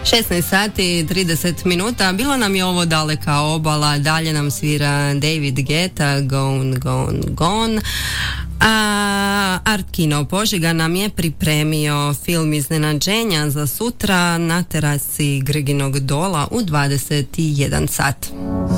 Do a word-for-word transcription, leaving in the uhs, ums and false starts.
šesnaest sati i trideset minuta, bilo nam je ovo Daleka obala, dalje nam svira David Guetta, Gone, Gone, Gone. A Art Kino Požega nam je pripremio film iznenađenja za sutra na terasi Grginog dola u dvadeset jedan sat.